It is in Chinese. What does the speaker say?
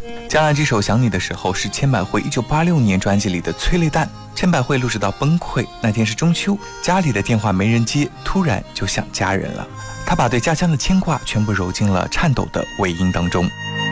加了这首《想你的时候》是千百惠1986年专辑里的催泪弹。千百惠录制到崩溃，那天是中秋，家里的电话没人接，突然就想家人了。她把对家乡的牵挂全部揉进了颤抖的尾音当中。